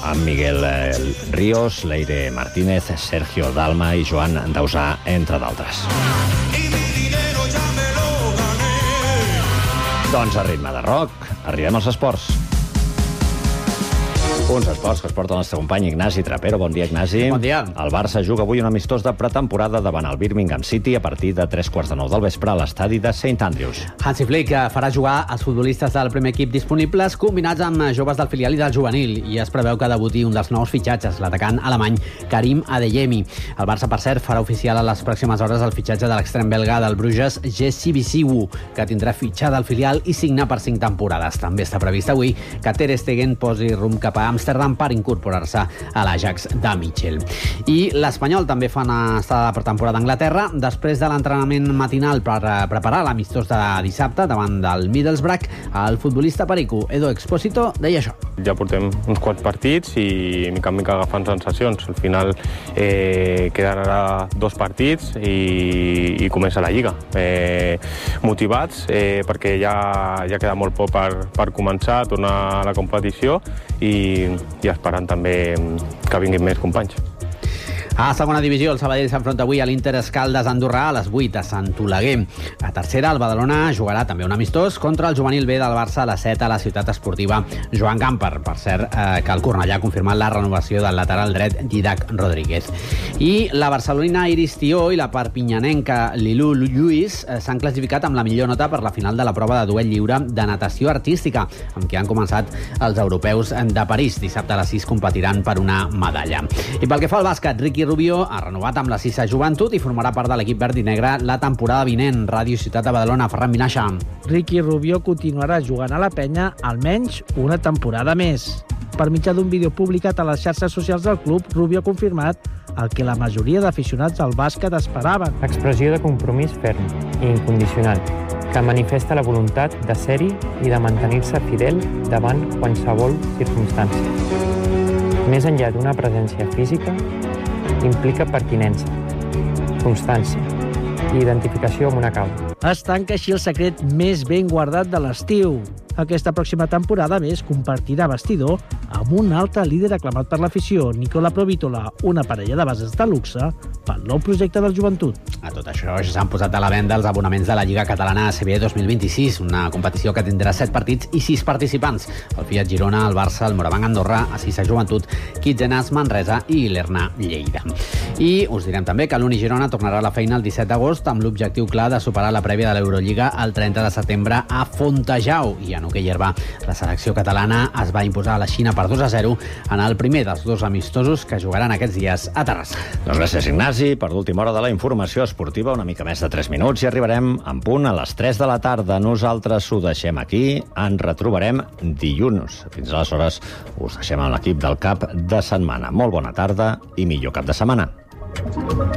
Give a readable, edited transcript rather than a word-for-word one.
amb Miguel Ríos, Leire Martínez, Sergio Dalma i Joan Dausà, entre d'altres. Doncs a ritme de rock, arribem als esports. Uns esports que es porta el nostre company Ignasi Trapero. Bon dia, Ignasi. Bon dia. El Barça juga avui un amistós de pretemporada davant el Birmingham City a partir de 3:15 del vespre a l'estadi de St. Andrews. Hansi Flick farà jugar els futbolistes del primer equip disponibles combinats amb joves del filial i del juvenil, i es preveu que debuti un dels nous fitxatges, l'atacant alemany Karim Adeyemi. El Barça, per cert, farà oficial a les pròximes hores el fitxatge de l'extrem belga del Bruges, Jesse Bisiwu, que tindrà fitxada al filial i signa per 5 temporades. També està previst avui que Ter Stegen posi rumb cap a Amsterdam per incorporar-se a l'Ajax de Mitchell. I l'Espanyol també fa una estada de pretemporada a Anglaterra després de l'entrenament matinal per preparar l'amistós de dissabte davant del Middlesbrough. El futbolista perico Edo Expósito deia això. Ja portem uns quants partits i mica en mica agafant sensacions. Al final queden ara 2 partits i comença la Lliga. Motivats perquè ja queda molt poc per començar a tornar a la competició i esperant també que vinguin més companys. A segona divisió, el Sabadell s'enfronta avui a l'Inter Escaldes Andorrà a les 8 a Sant Oleguer. A tercera, el Badalona jugarà també un amistós contra el juvenil B del Barça a les 7 a la ciutat esportiva Joan Gamper. Per cert, que el Cornellà ha confirmat la renovació del lateral dret Didac Rodríguez. I la barcelonina Iris Tió i la perpinyanenca Lilú Lluís s'han classificat amb la millor nota per la final de la prova de duel lliure de natació artística, amb què han començat els europeus de París. Dissabte a les 6 competiran per una medalla. I pel que fa al bàsquet, Ricky Rubio ha renovat amb la Sisa Joventut i formarà part de l'equip verd i negre la temporada vinent. Ràdio Ciutat de Badalona, Ferran Vinaixa. Ricky Rubio continuarà jugant a la penya almenys una temporada més. Per mitjà d'un vídeo publicat a les xarxes socials del club, Rubio ha confirmat el que la majoria d'aficionats al bàsquet esperaven. Expressió de compromís ferm i incondicional, que manifesta la voluntat de ser-hi i de mantenir-se fidel davant qualsevol circumstància. Més enllà d'una presència física, implica pertinença, constància i identificació amb una causa. Es tanca així el secret més ben guardat de l'estiu. Aquesta pròxima temporada, més, compartirà vestidor amb un altre líder aclamat per l'afició, Nicola Provítola, una parella de bases de luxe pel nou projecte del Joventut. A tot això, ja s'han posat a la venda els abonaments de la Lliga Catalana ACB 2026, una competició que tindrà 7 partits i 6 participants. El Fiat Girona, el Barça, el Morabanc Andorra, a Sisa Joventut, Kitzenas Manresa i l'Erna Lleida. I us direm també que l'Uni Girona tornarà a la feina el 17 d'agost amb l'objectiu clar de superar la prèvia de l'Eurolliga el 30 de setembre a Fontejau. I en hoquei herba, la selecció catalana es va imposar a la Xina per 2-0 en el primer dels 2 amistosos que jugaran aquests dies a Terrassa. Doncs gràcies, Ignasi. Per l'última hora de la informació esportiva, una mica més de 3 minuts, i arribarem en punt a les 3 de la tarda. Nosaltres ho deixem aquí. Ens retrobarem dilluns. Fins aleshores us deixem amb l'equip del cap de setmana. Molt bona tarda i millor cap de setmana.